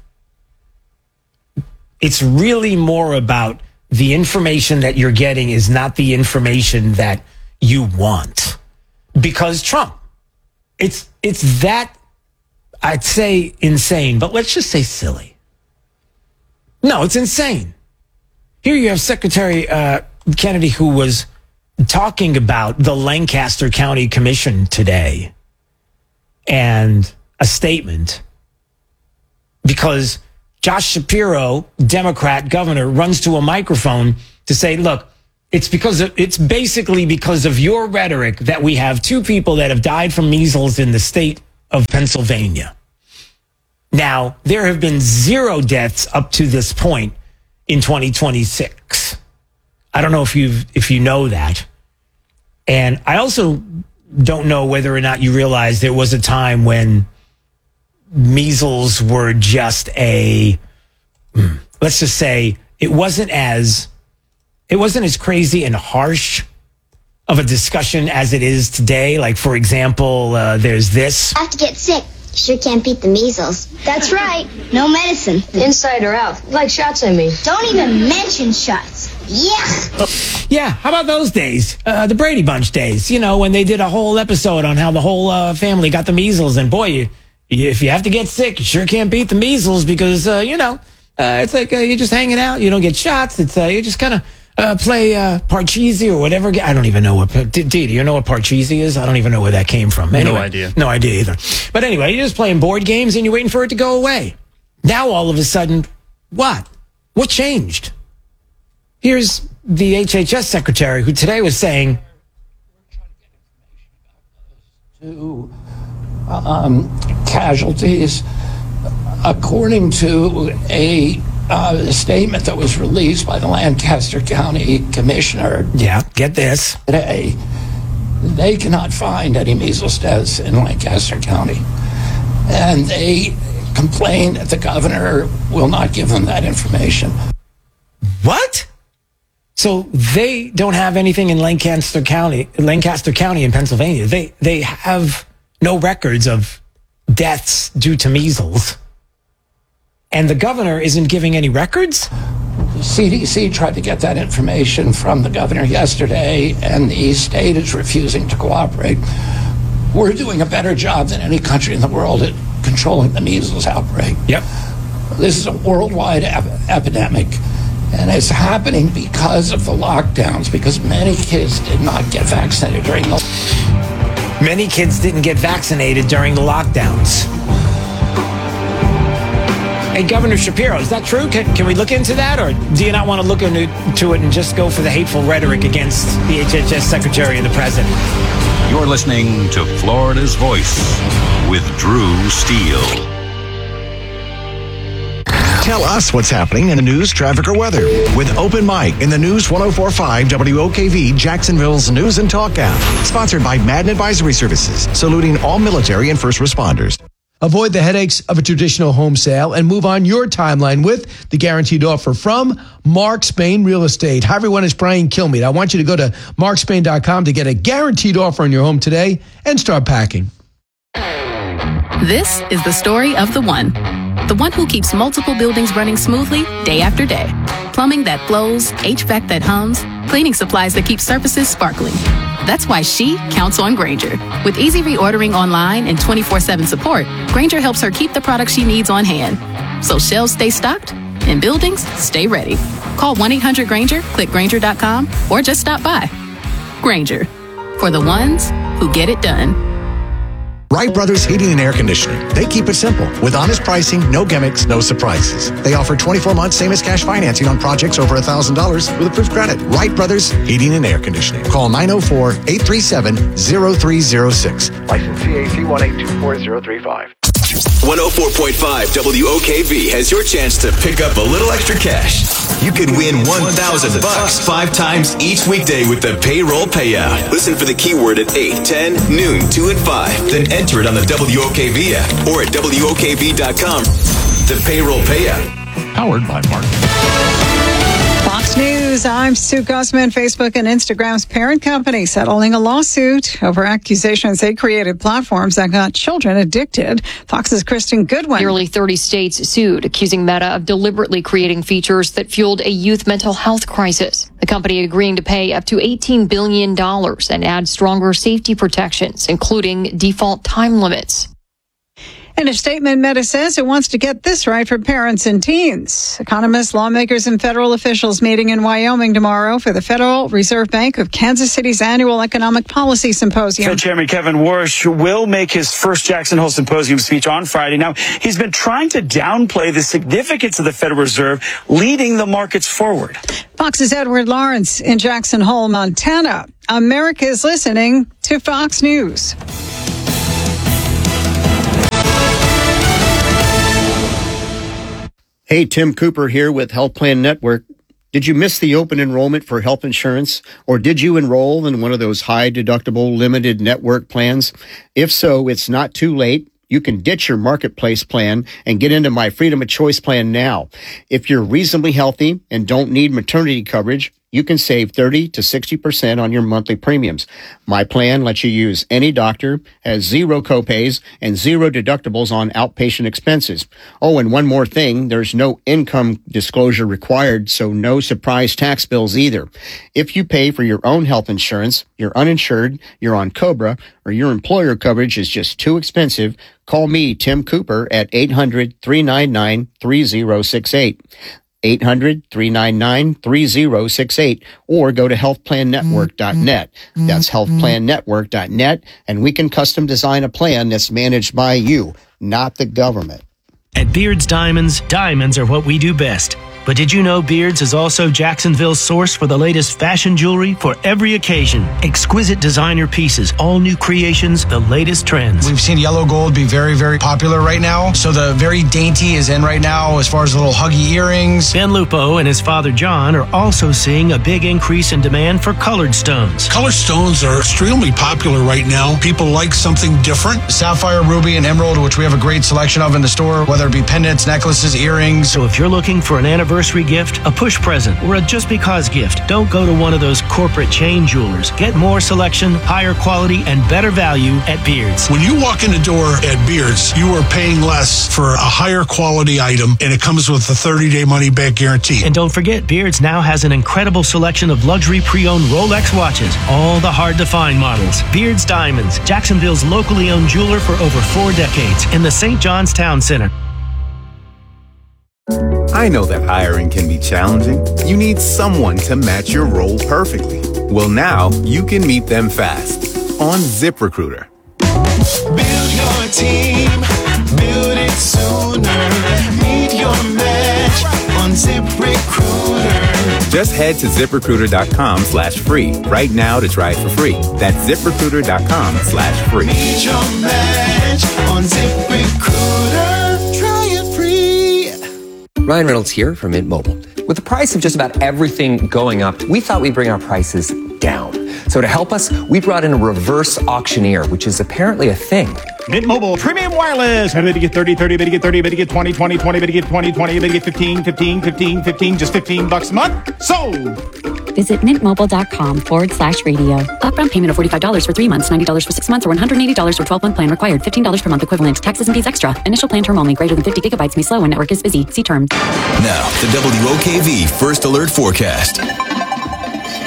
It's really more about the information that you're getting is not the information that you want. Because Trump, it's it's that, I'd say insane, but let's just say silly. No, it's insane. Here you have Secretary uh, Kennedy, who was talking about the Lancaster County Commission today and a statement because Josh Shapiro, Democrat governor, runs to a microphone to say, look, it's because of, it's basically because of your rhetoric that we have two people that have died from measles in the state of Pennsylvania. Now, there have been zero deaths up to this point in twenty twenty-six. I don't know if you've, if you know that. And I also don't know whether or not you realize there was a time when measles were just a, let's just say, it wasn't as, it wasn't as crazy and harsh of a discussion as it is today. Like, for example, uh, there's this. I have to get sick. You sure can't beat the measles. That's right. No medicine. Inside or out. Like shots, I mean. Don't even mention shots. Yeah. Yeah, how about those days? Uh, the Brady Bunch days, you know, when they did a whole episode on how the whole uh, family got the measles. And boy, you, if you have to get sick, you sure can't beat the measles because, uh, you know, uh, it's like uh, you're just hanging out. You don't get shots. It's uh, you just kind of uh, play uh, Parcheesi or whatever. I don't even know what. D, D, do you know what Parcheesi is? I don't even know where that came from. Anyway, no idea. No idea either. But anyway, you're just playing board games and you're waiting for it to go away. Now all of a sudden, what? What changed? Here's the H H S secretary who today was saying, to um, casualties, according to a uh, statement that was released by the Lancaster County Commissioner. Yeah, get this. Today, they cannot find any measles deaths in Lancaster County. And they complain that the governor will not give them that information. What? So they don't have anything in Lancaster County, Lancaster County in Pennsylvania. They they have no records of deaths due to measles. And the governor isn't giving any records? The C D C tried to get that information from the governor yesterday, and the state is refusing to cooperate. We're doing a better job than any country in the world at controlling the measles outbreak. Yep. This is a worldwide ep- epidemic. And it's happening because of the lockdowns, because many kids did not get vaccinated during the... Many kids didn't get vaccinated during the lockdowns. Hey, Governor Shapiro, is that true? Can, can we look into that? Or do you not want to look into it and just go for the hateful rhetoric against the H H S Secretary and the President? You're listening to Florida's Voice with Drew Steele. Tell us what's happening in the news, traffic, or weather with Open Mic in the News one oh four point five W O K V, Jacksonville's News and Talk app. Sponsored by Madden Advisory Services, saluting all military and first responders. Avoid the headaches of a traditional home sale and move on your timeline with the guaranteed offer from Mark Spain Real Estate. Hi, everyone. It's Brian Kilmeade. I want you to go to mark spain dot com to get a guaranteed offer on your home today and start packing. This is the story of the one. The one who keeps multiple buildings running smoothly day after day. Plumbing that flows, H V A C that hums, cleaning supplies that keep surfaces sparkling. That's why she counts on Grainger. With easy reordering online and twenty-four seven support, Grainger helps her keep the products she needs on hand. So shelves stay stocked and buildings stay ready. Call one eight hundred Grainger, click Grainger dot com, or just stop by. Grainger, for the ones who get it done. Wright Brothers Heating and Air Conditioning. They keep it simple with honest pricing, no gimmicks, no surprises. They offer twenty-four months same as cash financing on projects over one thousand dollars with approved credit. Wright Brothers Heating and Air Conditioning. Call nine oh four, eight three seven, oh three oh six. License C A C one eight two four zero three five. one oh four point five W O K V has your chance to pick up a little extra cash. You could win one thousand bucks five times each weekday with the payroll payout. Listen for the keyword at eight, ten, noon, two, and five. Then enter it on the W O K V app or at W O K V dot com. The payroll payout. Powered by Mark. Fox News, I'm Sue Guzman. Facebook and Instagram's parent company settling a lawsuit over accusations they created platforms that got children addicted. Fox's Kristen Goodwin. Nearly thirty states sued, accusing Meta of deliberately creating features that fueled a youth mental health crisis. The company agreeing to pay up to eighteen billion dollars and add stronger safety protections, including default time limits. In a statement, Meta says it wants to get this right for parents and teens. Economists, lawmakers, and federal officials meeting in Wyoming tomorrow for the Federal Reserve Bank of Kansas City's annual Economic Policy Symposium. Fed Chairman Kevin Warsh will make his first Jackson Hole Symposium speech on Friday. Now, he's been trying to downplay the significance of the Federal Reserve leading the markets forward. Fox's Edward Lawrence in Jackson Hole, Montana. America is listening to Fox News. Hey, Tim Cooper here with Health Plan Network. Did you miss the open enrollment for health insurance? Or did you enroll in one of those high deductible limited network plans? If so, it's not too late. You can ditch your marketplace plan and get into my Freedom of Choice plan now. If you're reasonably healthy and don't need maternity coverage, you can save thirty to sixty percent on your monthly premiums. My plan lets you use any doctor, has zero copays, and zero deductibles on outpatient expenses. Oh, and one more thing, there's no income disclosure required, so no surprise tax bills either. If you pay for your own health insurance, you're uninsured, you're on COBRA, or your employer coverage is just too expensive, call me, Tim Cooper, at eight hundred, three nine nine, three oh six eight. eight hundred, three nine nine, three oh six eight or go to health plan network dot net. That's health plan network dot net, and we can custom design a plan that's managed by you, not the government. At Beards Diamonds, diamonds are what we do best. But did you know Beards is also Jacksonville's source for the latest fashion jewelry for every occasion? Exquisite designer pieces, all new creations, the latest trends. We've seen yellow gold be very, very popular right now. So the very dainty is in right now as far as little huggy earrings. Ben Lupo and his father John are also seeing a big increase in demand for colored stones. Colored stones are extremely popular right now. People like something different. Sapphire, ruby, and emerald, which we have a great selection of in the store, whether it be pendants, necklaces, earrings. So if you're looking for an anniversary gift, a push present, or a just because gift, don't go to one of those corporate chain jewelers. Get more selection, higher quality, and better value at Beards. When you walk in the door at Beards, you are paying less for a higher quality item, and it comes with a thirty-day money-back guarantee. And don't forget, Beards now has an incredible selection of luxury pre-owned Rolex watches, all the hard-to-find models. Beards Diamonds, Jacksonville's locally owned jeweler for over four decades in the Saint John's Town Center. I know that hiring can be challenging. You need someone to match your role perfectly. Well, now you can meet them fast on ZipRecruiter. Build your team, build it sooner. Meet your match on ZipRecruiter. Just head to ZipRecruiter.com slash free right now to try it for free. That's ZipRecruiter.com slash free. Meet your match on ZipRecruiter. Try it free. Ryan Reynolds here from Mint Mobile. With the price of just about everything going up, we thought we'd bring our prices down. So to help us, we brought in a reverse auctioneer, which is apparently a thing. Mint Mobile Premium Wireless. How do you get thirty, thirty, better get thirty, better get twenty, twenty, twenty, better get twenty, twenty, better get fifteen, fifteen, fifteen, fifteen, just fifteen bucks a month? Sold! Visit mintmobile.com forward slash radio. Upfront payment of forty-five dollars for three months, ninety dollars for six months, or one hundred eighty dollars for twelve-month plan required. fifteen dollars per month equivalent. Taxes and fees extra. Initial plan term only. Greater than fifty gigabytes may slow when network is busy. See terms. Now, the W O K V First Alert Forecast.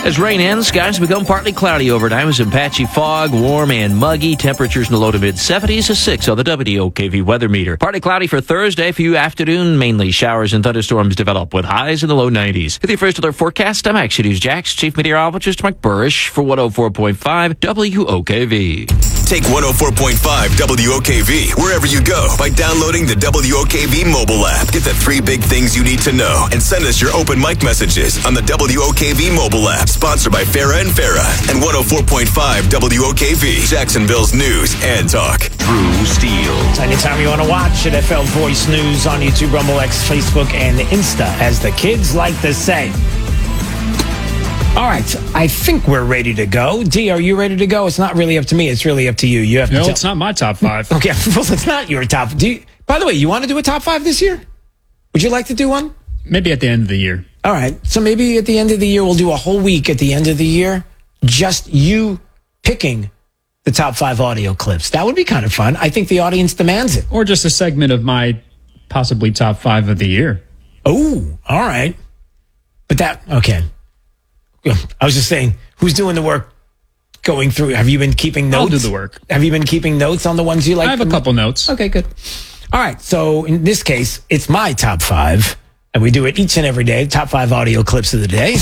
As rain ends, skies become partly cloudy overnight with some patchy fog, warm and muggy. Temperatures in the low to mid seventies, a six on the W O K V weather meter. Partly cloudy for Thursday. Few afternoon, mainly showers and thunderstorms develop with highs in the low nineties. With your first alert forecast, I'm Action News Jax Chief Meteorologist Mike Burrish for one oh four point five W O K V. Take one oh four point five W O K V wherever you go by downloading the W O K V mobile app. Get the three big things you need to know and send us your open mic messages on the W O K V mobile app. Sponsored by Farah and Farah and one oh four point five W O K V, Jacksonville's news and talk. Drew Steele. Anytime you want to watch N F L Voice News on YouTube, Rumble, X, Facebook, and Insta, as the kids like to say. All right, I think we're ready to go. D, are you ready to go? It's not really up to me. It's really up to you. You have to No, tell- it's not my top five. Okay, well, it's not your top. Do you, by the way, you want to do a top five this year? Would you like to do one? Maybe at the end of the year. All right, so maybe at the end of the year, we'll do a whole week at the end of the year, just you picking the top five audio clips. That would be kind of fun. I think the audience demands it. Or just a segment of my possibly top five of the year. Oh, all right. But that, okay. I was just saying, who's doing the work going through? Have you been keeping notes? I'll do the work. Have you been keeping notes on the ones you like? I have a couple notes. Okay, good. All right. So in this case, it's my top five, and we do it each and every day. Top five audio clips of the day.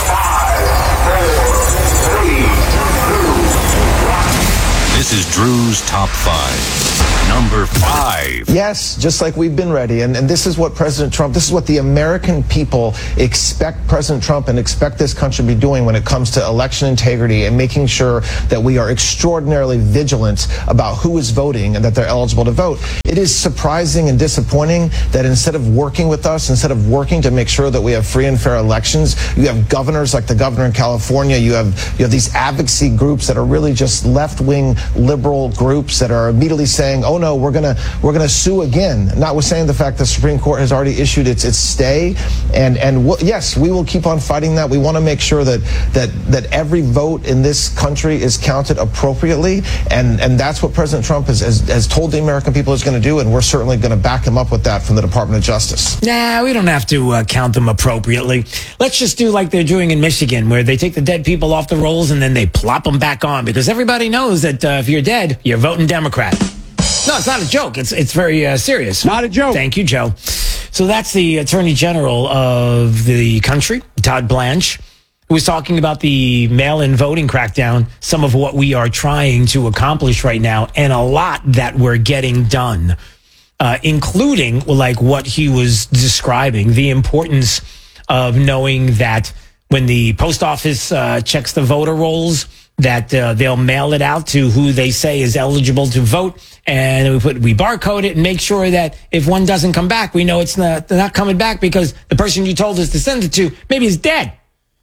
This is Drew's top five. Number five. Yes, just like we've been ready. And, and this is what President Trump, this is what the American people expect President Trump and expect this country to be doing when it comes to election integrity and making sure that we are extraordinarily vigilant about who is voting and that they're eligible to vote. It is surprising and disappointing that instead of working with us, instead of working to make sure that we have free and fair elections, you have governors like the governor in California, you have you have these advocacy groups that are really just left-wing liberal groups that are immediately saying, oh no, we're gonna we're gonna sue again, notwithstanding the fact the Supreme Court has already issued its its stay, and and w- yes, we will keep on fighting that. We want to make sure that that that every vote in this country is counted appropriately, and and that's what President Trump has has, has told the American people he's going to do, and we're certainly going to back him up with that from the Department of Justice. Nah, we don't have to uh, count them appropriately. Let's just do like they're doing in Michigan, where they take the dead people off the rolls and then they plop them back on, because everybody knows that uh, if you're dead, you're voting Democrat. No, it's not a joke. It's it's very uh, serious. Not a joke. Thank you, Joe. So that's the Attorney General of the country, Todd Blanche, who was talking about the mail-in voting crackdown, some of what we are trying to accomplish right now, and a lot that we're getting done, uh, including like what he was describing, the importance of knowing that when the post office uh, checks the voter rolls, that uh, they'll mail it out to who they say is eligible to vote, and we put we barcode it and make sure that if one doesn't come back, we know it's not they're not coming back because the person you told us to send it to maybe is dead,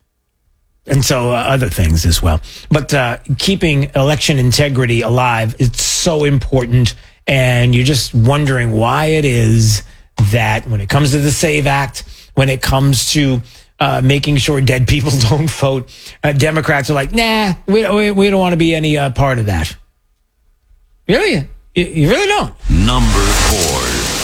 and so uh, other things as well. But uh, keeping election integrity alive is so important, and you're just wondering why it is that when it comes to the SAVE Act, when it comes to Uh, making sure dead people don't vote, Uh, Democrats are like, nah, we, we, we don't want to be any uh, part of that. Really? You, you really don't? Number four.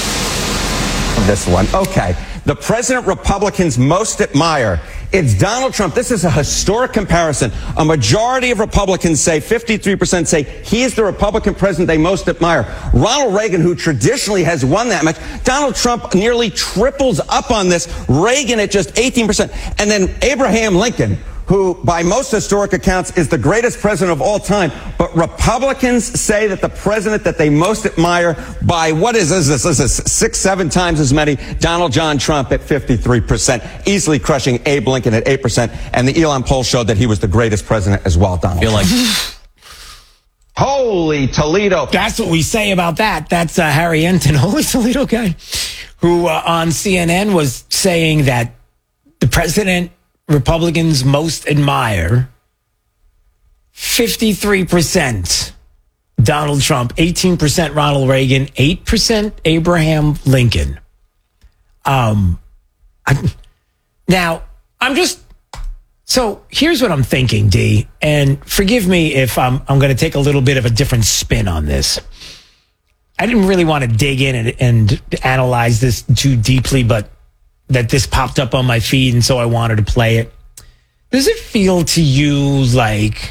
This one. Okay. The president Republicans most admire. It's Donald Trump. This is a historic comparison. A majority of Republicans say, fifty-three percent say he is the Republican president they most admire. Ronald Reagan, who traditionally has won that much, Donald Trump nearly triples up on this. Reagan at just eighteen percent. And then Abraham Lincoln, who by most historic accounts is the greatest president of all time. But Republicans say that the president that they most admire by, what is this, this is six, seven times as many, Donald John Trump at fifty-three percent, easily crushing Abe Lincoln at eight percent. And the Elon poll showed that he was the greatest president as well, Donald feel like Holy Toledo. That's what we say about that. That's uh, Harry Enton, Holy Toledo guy, who uh, on C N N was saying that the president Republicans most admire, fifty-three percent Donald Trump, eighteen percent Ronald Reagan, eight percent Abraham Lincoln. Um, I, now, I'm just, so here's what I'm thinking, D, and forgive me if I'm, I'm going to take a little bit of a different spin on this. I didn't really want to dig in and, and analyze this too deeply, but that this popped up on my feed, and so I wanted to play it. does it feel to you like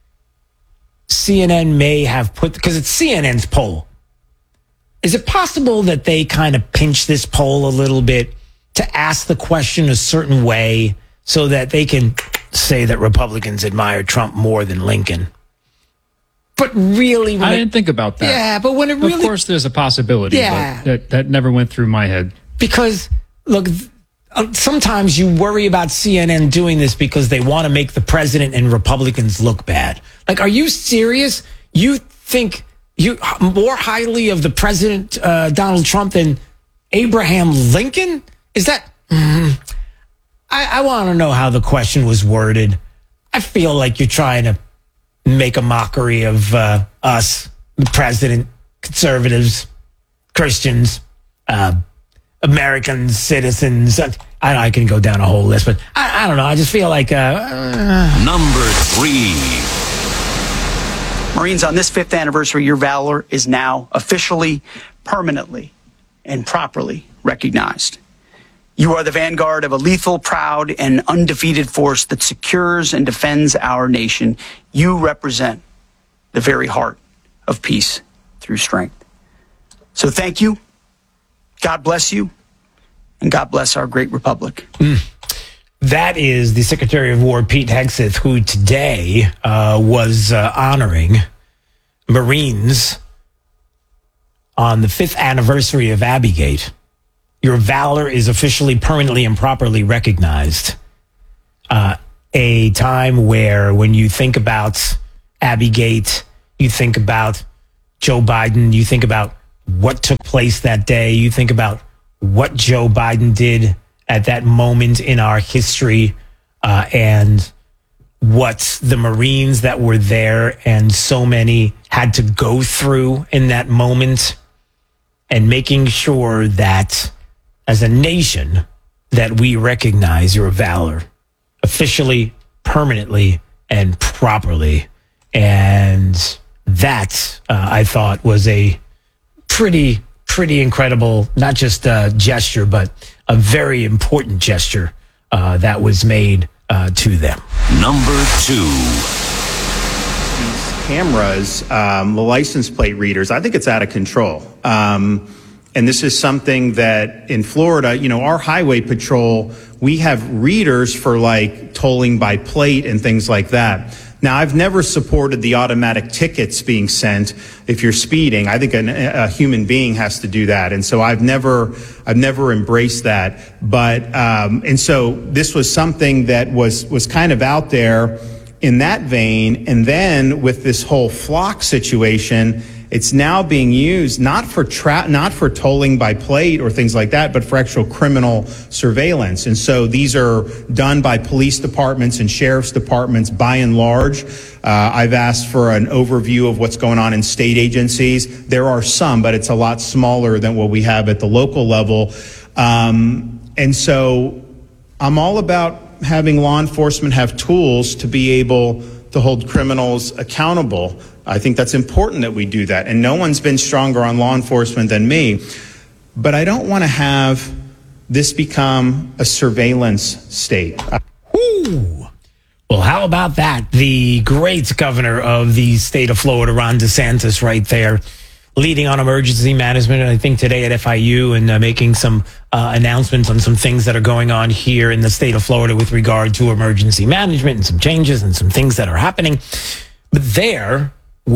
C N N may have put, because it's C N N's poll, is it possible that they kind of pinch this poll a little bit to ask the question a certain way so that they can say that Republicans admire Trump more than Lincoln? But really, when I it, didn't think about that. Yeah, but when it really, of course, there's a possibility. Yeah. But that that never went through my head. Because look, uh, sometimes you worry about C N N doing this because they want to make the president and Republicans look bad. Like, are you serious? You think you more highly of the president uh, Donald Trump than Abraham Lincoln? Is that? Mm, I, I want to know how the question was worded. I feel like you're trying to make a mockery of uh, us, the president, conservatives, Christians, uh, American citizens. I, I can go down a whole list, but I, I don't know. I just feel like... Uh, uh, Number three. Marines, on this fifth anniversary, your valor is now officially, permanently, and properly recognized. You are the vanguard of a lethal, proud, and undefeated force that secures and defends our nation. You represent the very heart of peace through strength. So thank you. God bless you. And God bless our great republic. Mm. That is the Secretary of War, Pete Hegseth, who today uh, was uh, honoring Marines on the fifth anniversary of Abbey Gate. Your valor is officially, permanently, and properly recognized. Uh, a time where when you think about Abbey Gate, you think about Joe Biden, you think about what took place that day, you think about what Joe Biden did at that moment in our history, uh, and what the Marines that were there and so many had to go through in that moment, and making sure that as a nation that we recognize your valor officially, permanently, and properly. And that, uh, I thought, was a pretty, pretty incredible, not just a gesture, but a very important gesture uh, that was made uh, to them. Number two. These cameras, um, the license plate readers, I think it's out of control. Um, and this is something that in Florida, you know, our highway patrol, we have readers for like tolling by plate and things like that. Now, I've never supported the automatic tickets being sent if you're speeding. I think an, a human being has to do that. And so I've never, I've never embraced that. But, um, and so this was something that was, was kind of out there in that vein. And then with this whole flock situation, it's now being used not for tra- not for tolling by plate or things like that, but for actual criminal surveillance. And so these are done by police departments and sheriff's departments by and large. Uh, I've asked for an overview of what's going on in state agencies. There are some, but it's a lot smaller than what we have at the local level. Um, and so I'm all about having law enforcement have tools to be able to hold criminals accountable. I think that's important that we do that. And no one's been stronger on law enforcement than me. But I don't want to have this become a surveillance state. Ooh. Well, how about that? The great governor of the state of Florida, Ron DeSantis, right there, leading on emergency management, and I think today at F I U, and uh, making some uh, announcements on some things that are going on here in the state of Florida with regard to emergency management and some changes and some things that are happening. But there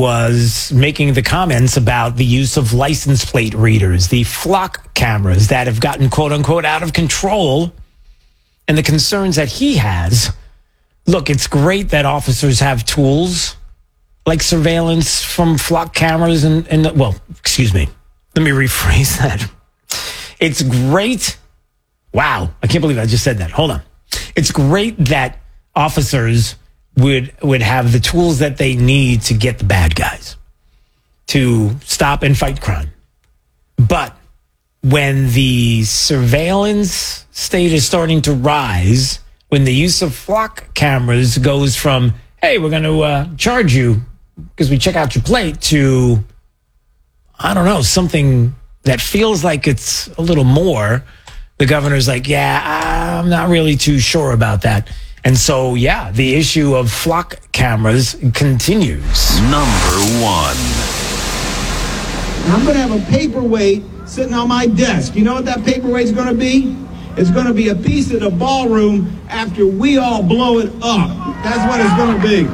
was making the comments about the use of license plate readers, the flock cameras that have gotten quote unquote out of control, and the concerns that he has. Look, it's great that officers have tools like surveillance from flock cameras and, and well, excuse me. Let me rephrase that. It's great. Wow. I can't believe I just said that. Hold on. It's great that officers would would have the tools that they need to get the bad guys, to stop and fight crime. But when the surveillance state is starting to rise, when the use of flock cameras goes from, hey, we're going to uh, charge you because we check out your plate, to, I don't know, something that feels like it's a little more, the governor's like, yeah, I'm not really too sure about that. And so, yeah, the issue of flock cameras continues. Number one. I'm going to have a paperweight sitting on my desk. You know what that paperweight's going to be? It's going to be a piece of the ballroom after we all blow it up. That's what it's going to be.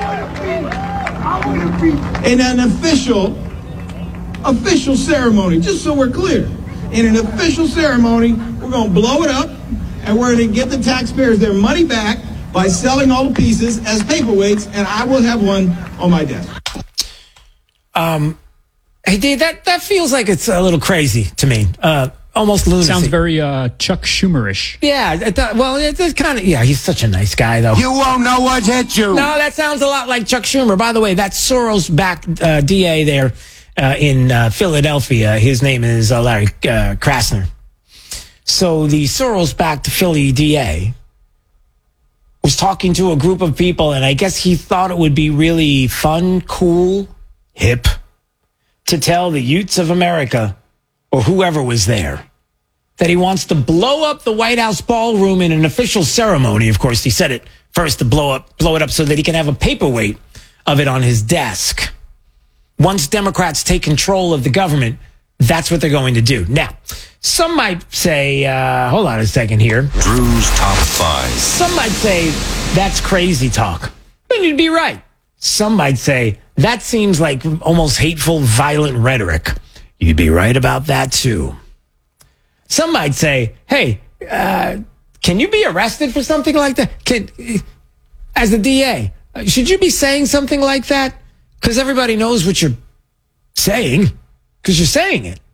In an official, official ceremony, just so we're clear. In an official ceremony, we're going to blow it up, and we're going to get the taxpayers their money back by selling all the pieces as paperweights, and I will have one on my desk. Um, hey, Dave, that, that feels like it's a little crazy to me. Uh, almost lunacy. Sounds very uh, Chuck Schumerish. Yeah, it, uh, well, it's it kind of, yeah, he's such a nice guy, though. You won't know what hit you. No, that sounds a lot like Chuck Schumer. By the way, that Soros-backed uh, D A there uh, in uh, Philadelphia, his name is uh, Larry uh, Krasner. So the Soros-backed Philly D A was talking to a group of people, and I guess he thought it would be really fun, cool, hip to tell the youths of America, or whoever was there, that he wants to blow up the White House ballroom in an official ceremony. Of course, he said it first to blow up, blow it up so that he can have a paperweight of it on his desk. Once Democrats take control of the government, that's what they're going to do. Now, some might say, uh, hold on a second here. Drew's Top five. Some might say that's crazy talk. And you'd be right. Some might say that seems like almost hateful, violent rhetoric. You'd be right about that, too. Some might say, hey, uh, can you be arrested for something like that? Can, as the D A, should you be saying something like that? Because everybody knows what you're saying, because you're saying it.